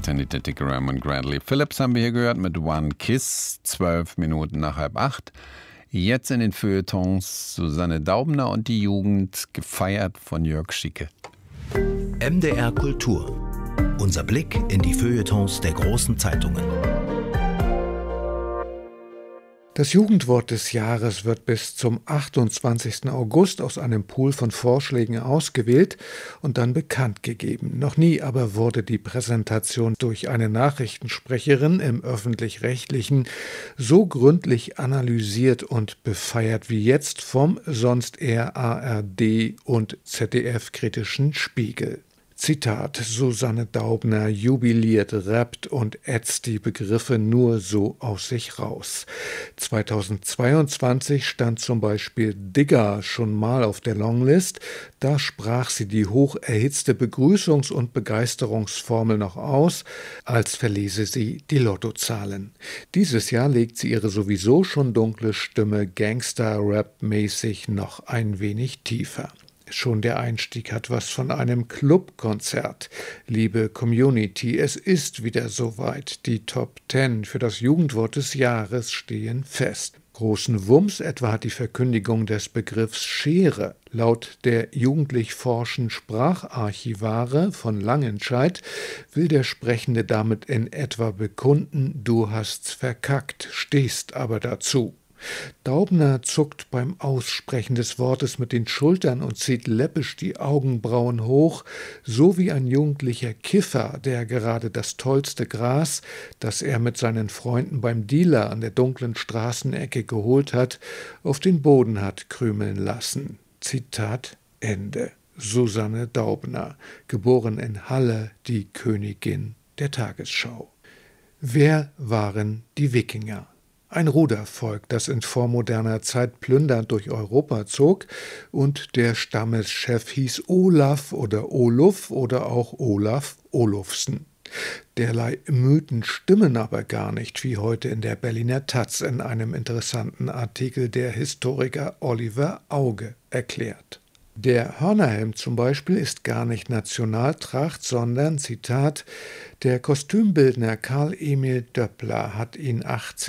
Tandy Graham und Bradley Phillips haben wir hier gehört mit One Kiss, 12 Minuten nach 7:30. Jetzt in den Feuilletons Susanne Daubner und die Jugend, gefeiert von Jörg Schieke. MDR Kultur. Unser Blick in die Feuilletons der großen Zeitungen. Das Jugendwort des Jahres wird bis zum 28. August aus einem Pool von Vorschlägen ausgewählt und dann bekannt gegeben. Noch nie aber wurde die Präsentation durch eine Nachrichtensprecherin im Öffentlich-Rechtlichen so gründlich analysiert und befeiert wie jetzt vom sonst eher ARD- und ZDF-kritischen Spiegel. Zitat: Susanne Daubner jubiliert, rappt und ätzt die Begriffe nur so aus sich raus. 2022 stand zum Beispiel Digger schon mal auf der Longlist. Da sprach sie die hoch erhitzte Begrüßungs- und Begeisterungsformel noch aus, als verlese sie die Lottozahlen. Dieses Jahr legt sie ihre sowieso schon dunkle Stimme Gangster-Rap-mäßig noch ein wenig tiefer. Schon der Einstieg hat was von einem Clubkonzert. Liebe Community, es ist wieder soweit. Die Top 10 für das Jugendwort des Jahres stehen fest. Großen Wumms etwa hat die Verkündigung des Begriffs Schere. Laut der jugendlich forschen Spracharchivare von Langenscheidt will der Sprechende damit in etwa bekunden: Du hast's verkackt, stehst aber dazu. Daubner zuckt beim Aussprechen des Wortes mit den Schultern und zieht läppisch die Augenbrauen hoch, so wie ein jugendlicher Kiffer, der gerade das tollste Gras, das er mit seinen Freunden beim Dealer an der dunklen Straßenecke geholt hat, auf den Boden hat krümeln lassen. Zitat Ende. Susanne Daubner, geboren in Halle, die Königin der Tagesschau. Wer waren die Wikinger? Ein Rudervolk, das in vormoderner Zeit plündernd durch Europa zog, und der Stammeschef hieß Olaf oder Oluf oder auch Olaf Olufsen. Derlei Mythen stimmen aber gar nicht, wie heute in der Berliner Taz in einem interessanten Artikel der Historiker Oliver Auge erklärt. Der Hörnerhelm zum Beispiel ist gar nicht Nationaltracht, sondern, Zitat, der Kostümbildner Karl Emil Döppler hat ihn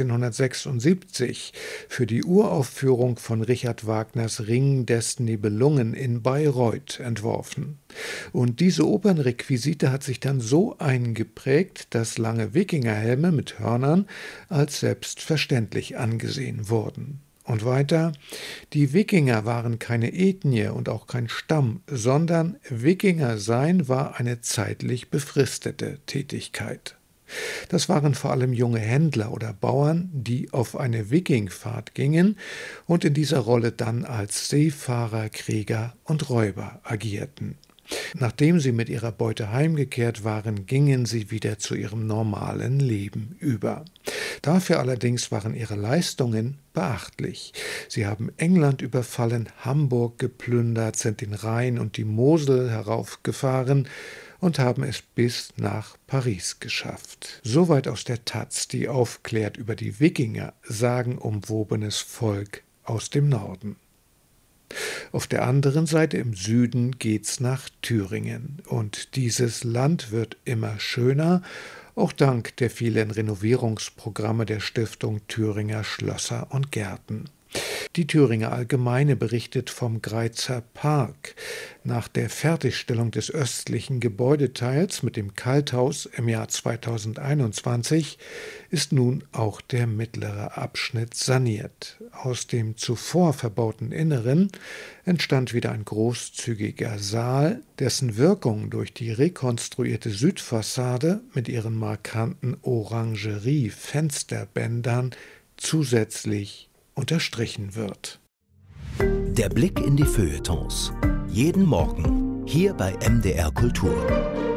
1876 für die Uraufführung von Richard Wagners Ring des Nibelungen in Bayreuth entworfen. Und diese Opernrequisite hat sich dann so eingeprägt, dass lange Wikingerhelme mit Hörnern als selbstverständlich angesehen wurden. Und weiter: Die Wikinger waren keine Ethnie und auch kein Stamm, sondern Wikinger sein war eine zeitlich befristete Tätigkeit. Das waren vor allem junge Händler oder Bauern, die auf eine Wikingfahrt gingen und in dieser Rolle dann als Seefahrer, Krieger und Räuber agierten. Nachdem sie mit ihrer Beute heimgekehrt waren, gingen sie wieder zu ihrem normalen Leben über. Dafür allerdings waren ihre Leistungen beachtlich. Sie haben England überfallen, Hamburg geplündert, sind den Rhein und die Mosel heraufgefahren und haben es bis nach Paris geschafft. Soweit aus der Taz, die aufklärt über die Wikinger, sagenumwobenes Volk aus dem Norden. Auf der anderen Seite im Süden geht's nach Thüringen. Und dieses Land wird immer schöner, auch dank der vielen Renovierungsprogramme der Stiftung Thüringer Schlösser und Gärten. Die Thüringer Allgemeine berichtet vom Greizer Park. Nach der Fertigstellung des östlichen Gebäudeteils mit dem Kalthaus im Jahr 2021 ist nun auch der mittlere Abschnitt saniert. Aus dem zuvor verbauten Inneren entstand wieder ein großzügiger Saal, dessen Wirkung durch die rekonstruierte Südfassade mit ihren markanten Orangerie-Fensterbändern zusätzlich unterstrichen wird. Der Blick in die Feuilletons. Jeden Morgen hier bei MDR Kultur.